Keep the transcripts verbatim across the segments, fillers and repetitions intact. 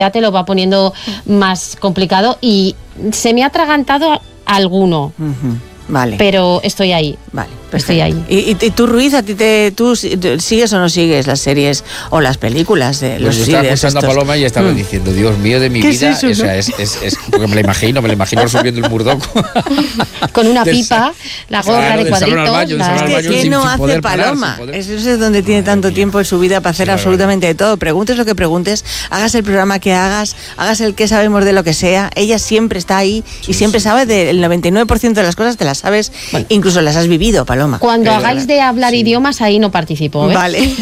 ya te lo va poniendo más complicado y se me ha atragantado alguno. Uh-huh. Vale. Pero estoy ahí. Vale. Estoy ahí. ¿Y, y, y tú, Ruiz, a ti te, tú sigues o no sigues las series o las películas de pues los yo estaba vídeos escuchando estos? a Paloma y estaba mm. diciendo, Dios mío de mi ¿Qué vida, es eso, o sea, no? es, es, es porque me la imagino, me la imagino resolviendo el Murdoch. Con una pipa, la gorra claro, de cuadritos. Baño, la... Es que, ¿qué sin, no sin hace Paloma? Poder... Eso es donde tiene tanto Madre tiempo en su vida para hacer sí, absolutamente de todo. Preguntes lo que preguntes, hagas el programa que hagas, hagas el que sabemos de lo que sea. Ella siempre está ahí sí, y siempre sí, sabe sí. del noventa y nueve por ciento de las cosas, te las sabes, bueno. incluso las has vivido, Paloma. Cuando Pero, hagáis de hablar sí. idiomas, ahí no participo. ¿eh? Vale.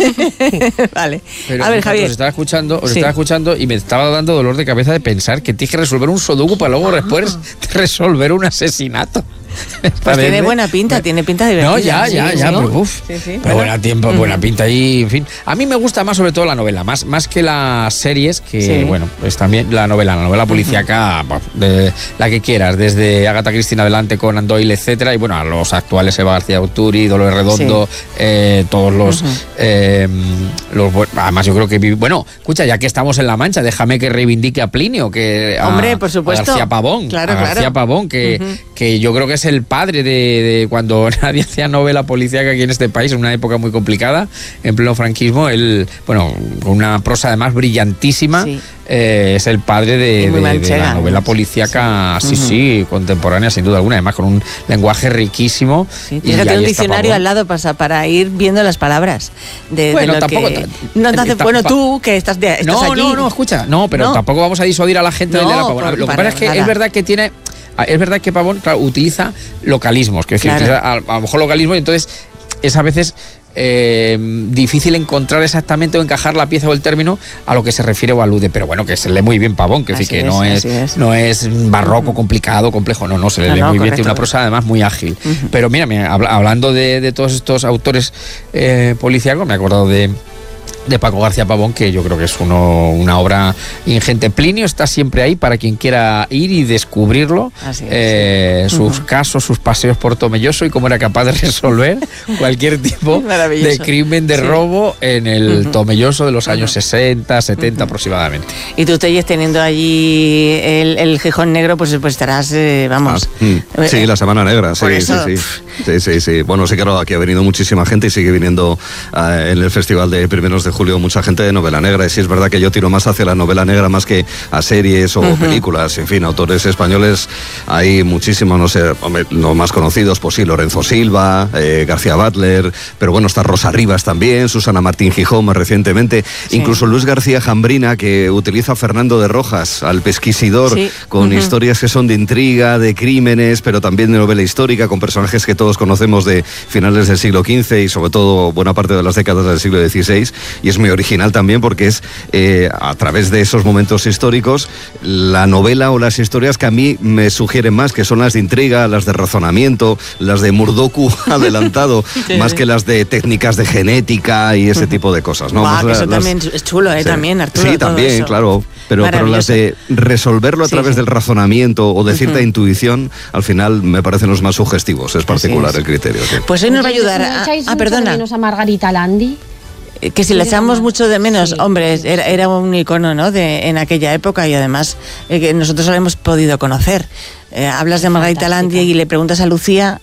vale. Pero, a ver, Javier. Os estaba escuchando, os sí. estaba escuchando y me estaba dando dolor de cabeza de pensar que tienes que resolver un sudoku para luego después resolver un asesinato. Pues tiene buena pinta, tiene pinta divertida. No, ya, ya, sí, ya, ¿no? pero uff. Sí, sí, pero buena tiempo, uh-huh. buena pinta ahí, en fin. A mí me gusta más sobre todo la novela, más, más que las series, que sí. bueno, pues también la novela, la novela policíaca, uh-huh. de la que quieras, desde Agatha Christie adelante, Conan Doyle, etcétera, y bueno, a los actuales, Eva García Urturi, Dolores Redondo, sí. eh, todos los, uh-huh. eh, los, además yo creo que, bueno, escucha, ya que estamos en La Mancha, déjame que reivindique a Plinio, que a, Hombre, por supuesto. a García Pavón, claro, a García claro. Pavón, que, uh-huh. que yo creo que es el padre de De, de cuando nadie hacía novela policíaca aquí en este país, en una época muy complicada, en pleno franquismo, él, bueno, con una prosa además brillantísima, sí. eh, es el padre de, de, de la novela policíaca, sí, sí, uh-huh. sí, contemporánea, sin duda alguna, además con un lenguaje riquísimo. Sí, tienes que tener un diccionario al lado para, para ir viendo las palabras. De, bueno, de lo tampoco. Que, no te hace, ta, bueno, pa, tú, que estás, de, estás no, allí. No, no, escucha, no, pero no. tampoco vamos a disuadir a la gente no, del de la Pavón. Lo que pasa es que nada. es verdad que tiene. Es verdad que Pavón, claro, utiliza localismos, que es decir, claro. a, a lo mejor localismos, y entonces es a veces eh, difícil encontrar exactamente o encajar la pieza o el término a lo que se refiere o alude, pero bueno, que se lee muy bien Pavón, que, decir, que es, no, es, es. no es barroco, complicado, complejo, no, no, se le no, lee no, muy correcto, bien, tiene una prosa además muy ágil. Uh-huh. Pero mira, mira habla, hablando de, de todos estos autores eh, policíacos, me he acordado de... de Paco García Pavón, que yo creo que es uno, una obra ingente. Plinio está siempre ahí para quien quiera ir y descubrirlo, Así es, eh, sí. sus uh-huh. casos, sus paseos por Tomelloso y cómo era capaz de resolver cualquier tipo de crimen, de sí. robo en el uh-huh. Tomelloso de los años uh-huh. sesenta, setenta uh-huh. aproximadamente. Y tú, Telles, teniendo allí el, el Gijón Negro, pues, pues estarás, eh, vamos... Ah, mm. Sí, la Semana Negra, sí, sí, sí, sí, sí, sí. Bueno, sí, claro, aquí ha venido muchísima gente y sigue viniendo uh, en el Festival de Primeros de Julio mucha gente de novela negra, y sí es verdad que yo tiro más hacia la novela negra más que a series o uh-huh. películas, en fin, autores españoles hay muchísimos, no sé, hombre, los más conocidos, pues sí, Lorenzo Silva, eh, García Butler, pero bueno, está Rosa Rivas también, Susana Martín Gijón más recientemente, sí. incluso Luis García Jambrina, que utiliza a Fernando de Rojas, al pesquisidor, sí. con uh-huh. historias que son de intriga, de crímenes, pero también de novela histórica, con personajes que todos conocemos de finales del siglo quince y sobre todo buena parte de las décadas del siglo dieciséis, y es muy original también porque es eh, a través de esos momentos históricos la novela o las historias que a mí me sugieren más, que son las de intriga, las de razonamiento, las de Murdoku adelantado, sí, más sí. que las de técnicas de genética y ese uh-huh. tipo de cosas, ¿no? Wow, que eso las, también es chulo, ¿eh? Sí. También, Arturo. Sí, también, eso. claro. Pero, pero las de resolverlo a sí, través sí. del razonamiento o de cierta uh-huh. intuición, al final me parecen los más sugestivos. Es particular el criterio. Sí. Pues hoy nos va a ayudar a... Ah, perdona. ¿Menos a Margarita Landi? Que si la echamos mucho de menos, sí, hombre, era, era un icono, ¿no? De, en aquella época, y además eh, que nosotros la hemos podido conocer. Eh, hablas de Margarita Landi y le preguntas a Lucía...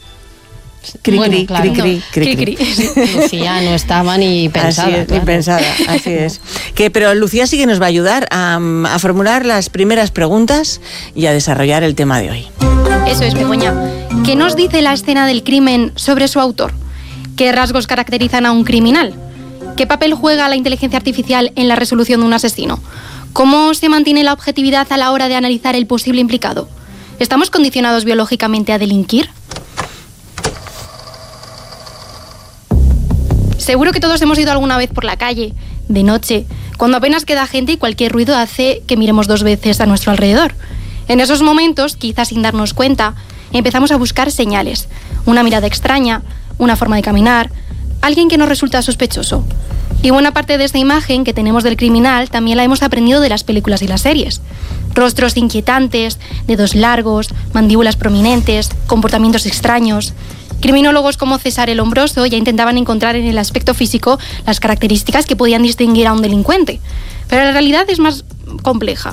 Cri, bueno, cri, claro. cri, cri, cri, cri, cri. Lucía no estaba ni pensada. Así es, claro. ni pensada, así es. Que, pero Lucía sí que nos va a ayudar a, a formular las primeras preguntas y a desarrollar el tema de hoy. Eso es, Begoña. ¿Qué nos dice la escena del crimen sobre su autor? ¿Qué rasgos caracterizan a un criminal? ¿Qué papel juega la inteligencia artificial en la resolución de un asesino? ¿Cómo se mantiene la objetividad a la hora de analizar el posible implicado? ¿Estamos condicionados biológicamente a delinquir? Seguro que todos hemos ido alguna vez por la calle, de noche, cuando apenas queda gente y cualquier ruido hace que miremos dos veces a nuestro alrededor. En esos momentos, quizás sin darnos cuenta, empezamos a buscar señales. Una mirada extraña, una forma de caminar, alguien que nos resulta sospechoso. Y buena parte de esta imagen que tenemos del criminal también la hemos aprendido de las películas y las series. Rostros inquietantes, dedos largos, mandíbulas prominentes, comportamientos extraños. Criminólogos como César el Hombroso ya intentaban encontrar en el aspecto físico las características que podían distinguir a un delincuente. Pero la realidad es más compleja.